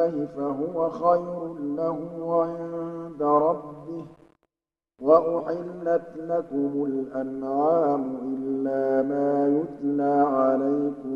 الله فهو خير له عند ربه وأحلت لكم الأنعام إلا ما يتلى عليكم